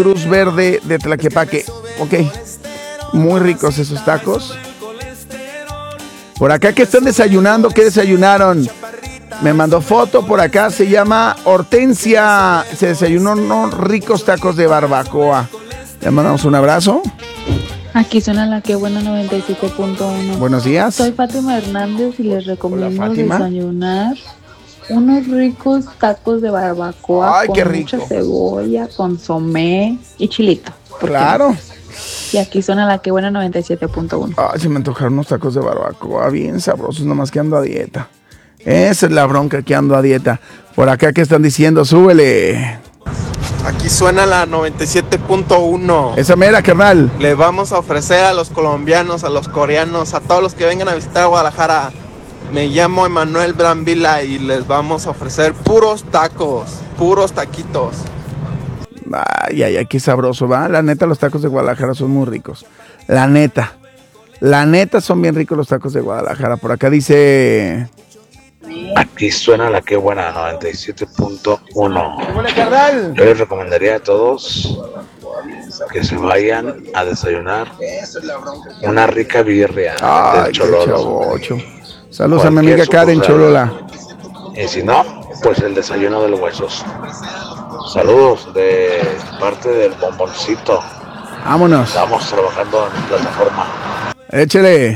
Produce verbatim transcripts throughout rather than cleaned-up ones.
Cruz Verde de Tlaquepaque. Ok, muy ricos esos tacos. Por acá, ¿qué están desayunando? ¿Qué desayunaron? Me mandó foto por acá, se llama Hortensia. Se desayunó unos ricos tacos de barbacoa. Le mandamos un abrazo. Aquí suena la que buena noventa y siete punto uno. Buenos días. Soy Fátima Hernández y les recomiendo Hola, Fátima. desayunar unos ricos tacos de barbacoa. Ay, con qué rico. mucha cebolla, consomé y chilito. Claro. Y aquí suena la que buena noventa y siete punto uno. Ay, se me antojaron unos tacos de barbacoa bien sabrosos, nomás que ando a dieta. Esa es la bronca, que ando a dieta. Por acá, ¿qué están diciendo? Súbele. Aquí suena la noventa y siete punto uno. Esa mera, carnal. Le vamos a ofrecer a los colombianos, a los coreanos, a todos los que vengan a visitar Guadalajara. Me llamo Emanuel Brambila y les vamos a ofrecer puros tacos, puros taquitos. Ay, ay, ay, qué sabroso, ¿va? La neta, los tacos de Guadalajara son muy ricos. La neta. La neta, son bien ricos los tacos de Guadalajara. Por acá dice... Aquí suena la que buena noventa y siete punto uno. ¡Hola, carnal! Yo les recomendaría a todos que se vayan a desayunar una rica birria Ay, del qué Chololo. chavocho. Saludos a mi Cualquier amiga Karen sucursal. Cholola. Y si no, pues el desayuno de los huesos. Saludos de parte del Bomboncito. Vámonos. Estamos trabajando en plataforma. Échele.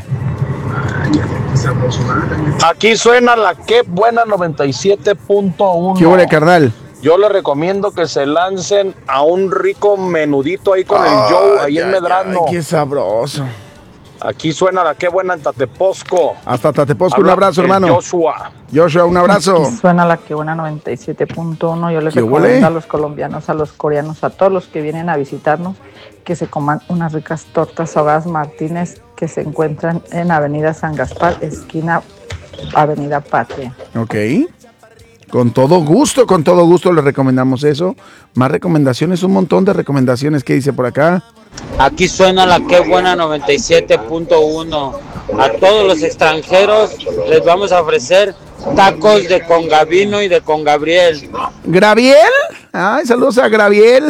Aquí suena la que buena noventa y siete punto uno. ¿Qué huele, carnal? Yo les recomiendo que se lancen a un rico menudito ahí con el Joe, ahí en ay, Medrano. ay, qué sabroso. Aquí suena la que buena en Tateposco. Hasta Tateposco, un Habla abrazo, el hermano. Joshua. Joshua, un abrazo. Aquí suena la que buena noventa y siete punto uno. Yo les ¿Qué recomiendo huele? a los colombianos, a los coreanos, a todos los que vienen a visitarnos, que se coman unas ricas tortas ahogadas Martínez que se encuentran en Avenida San Gaspar, esquina Avenida Patria. Ok. Con todo gusto, con todo gusto les recomendamos eso. Más recomendaciones, un montón de recomendaciones. ¿Qué dice por acá? Aquí suena la que buena noventa y siete punto uno. A todos los extranjeros les vamos a ofrecer tacos de con Gabino y de con Gabriel. ¿Graviel? Ay, saludos a Graviel.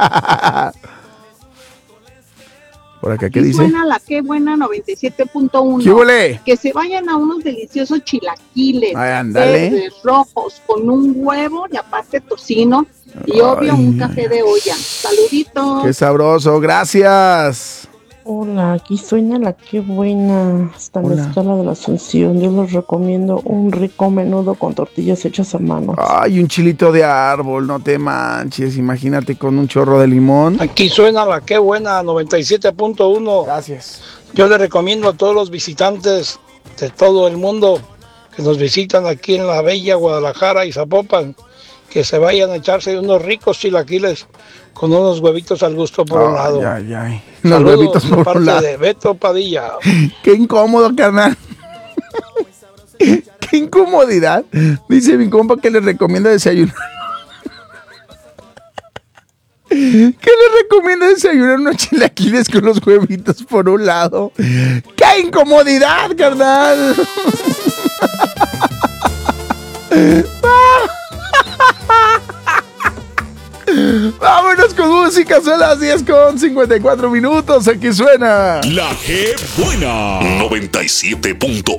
Por acá, ¿qué Aquí dice? suena la que buena noventa y siete punto uno. ¿Qué huele? Que se vayan a unos deliciosos chilaquiles Ay, ándale. verdes, rojos, con un huevo y aparte tocino y obvio un café de olla. Saluditos. Qué sabroso, gracias. Hola, aquí suena la que buena. Hasta Hola. la escala de la Asunción. Yo les recomiendo un rico menudo con tortillas hechas a mano. Ay, un chilito de árbol, no te manches. Imagínate con un chorro de limón. Aquí suena la que buena noventa y siete punto uno. Gracias. Yo les recomiendo a todos los visitantes de todo el mundo que nos visitan aquí en la bella Guadalajara y Zapopan, que se vayan a echarse unos ricos chilaquiles con unos huevitos al gusto por un lado. Ay, ay, ay. Unos Saludos huevitos de por parte un lado. de Beto Padilla. Qué incómodo, carnal. Qué incomodidad. Dice mi compa que le recomienda desayunar. ¿Qué le recomienda desayunar unos chilaquiles con los huevitos por un lado? ¡Qué incomodidad, carnal! Vámonos con música, son las diez con cincuenta y cuatro minutos. Aquí suena La que buena noventa y siete punto